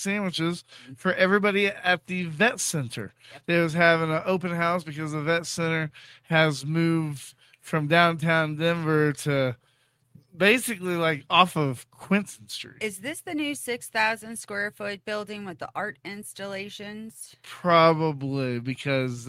sandwiches for everybody at the vet center. Yep. They was having an open house because the vet center has moved from downtown Denver to basically like off of Quinton Street. Is this the new 6,000 square foot building with the art installations? Probably because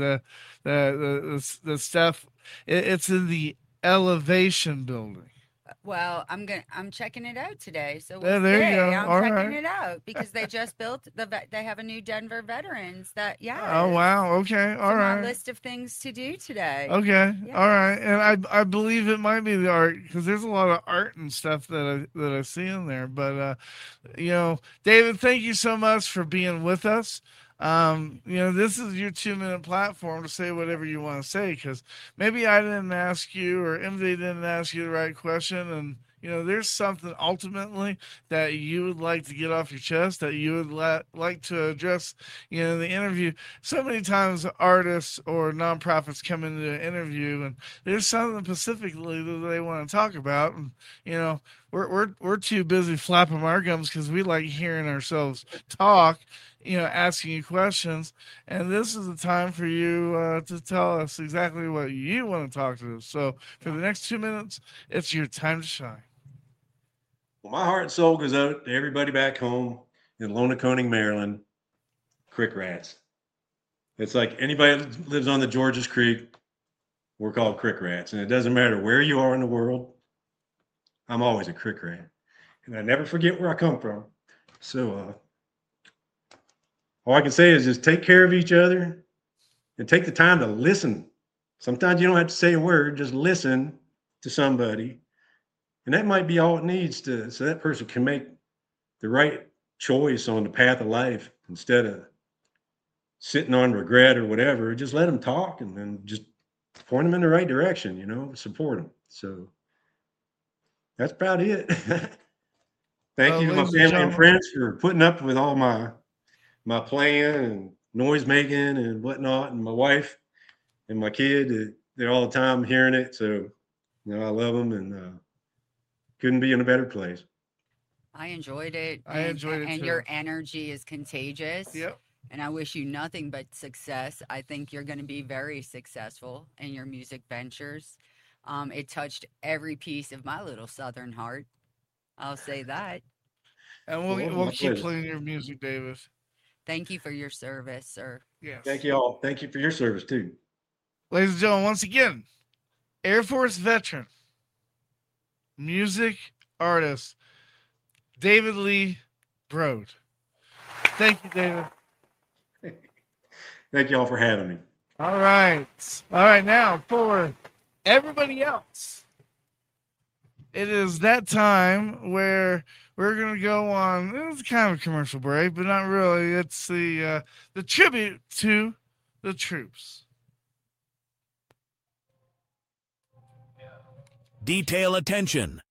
the stuff it's in the elevation building. Well, I'm checking it out today. So Yeah, we'll there you see. go. I'm All checking right. it out because they just built they have a new Denver veterans that Oh wow. Okay. It's All on my right. list of things to do today. Okay. Yes. All right. And I believe it might be the art because there's a lot of art and stuff that I see in there. But David, thank you so much for being with us. This is your 2-minute platform to say whatever you want to say because maybe I didn't ask you or MJ didn't ask you the right question, and there's something ultimately that you would like to get off your chest that you would like to address in the interview. So many times artists or nonprofits come into an interview and there's something specifically that they want to talk about, and we're too busy flapping our gums because we like hearing ourselves talk, asking you questions. And this is the time for you to tell us exactly what you want to talk to us. So for the next 2 minutes, it's your time to shine. Well, my heart and soul goes out to everybody back home in Lonaconing, Maryland. Crick rats. It's like anybody that lives on the Georges Creek, we're called crick rats. And it doesn't matter where you are in the world, I'm always a crick rat. And I never forget where I come from. So all I can say is just take care of each other and take the time to listen. Sometimes you don't have to say a word, just listen to somebody. And that might be all it needs so that person can make the right choice on the path of life instead of sitting on regret or whatever. Just let them talk and then just point them in the right direction, support them. So that's about it. Thank you to my family and friends for putting up with all my playing and noise making and whatnot, and my wife and my kid, they're all the time hearing it. So, I love them and couldn't be in a better place. I enjoyed it. I enjoyed it and too. your energy is contagious. Yep. And I wish you nothing but success. I think you're going to be very successful in your music ventures. It touched every piece of my little Southern heart. I'll say that. And we'll keep playing your music, David. Thank you for your service, sir. Yes. Thank you all. Thank you for your service too. Ladies and gentlemen, once again, Air Force veteran, music artist, David Lee Brode. Thank you, David. Thank you all for having me. All right. Now for everybody else, it is that time where we're going to go on. It's kind of a commercial break, but not really. It's the tribute to the troops. Detail attention.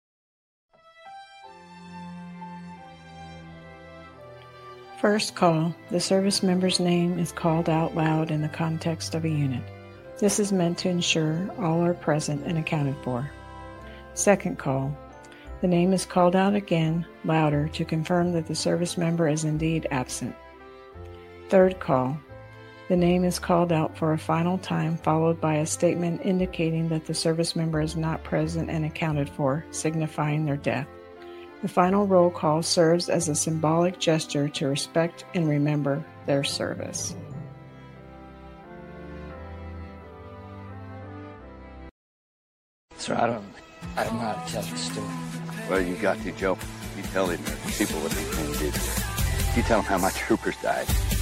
First call, the service member's name is called out loud in the context of a unit. This is meant to ensure all are present and accounted for. Second call, the name is called out again, louder, to confirm that the service member is indeed absent. Third call, the name is called out for a final time, followed by a statement indicating that the service member is not present and accounted for, signifying their death. The final roll call serves as a symbolic gesture to respect and remember their service. Sir, I don't know how to tell the story. Well, you got to, Joe. You tell the American people what they can do. You tell them how my troopers died.